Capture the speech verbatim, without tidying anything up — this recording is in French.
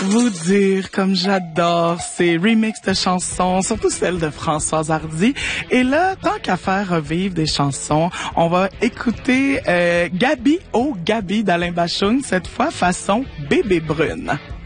vous dire comme j'adore ces remixes de chansons, surtout celles de Françoise Hardy. Et là, tant qu'à faire revivre des chansons, on va écouter euh, Gabi, oh Gabi d'Alain Bachung, cette fois façon Bébé Brune.